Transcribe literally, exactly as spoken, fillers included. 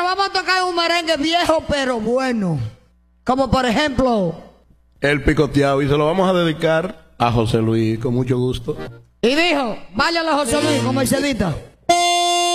Bueno, vamos a tocar un merengue viejo pero bueno. Como por ejemplo... El Picoteado. Y se lo vamos a dedicar a José Luis con mucho gusto. Y dijo, váyale a José Luis, comercialista.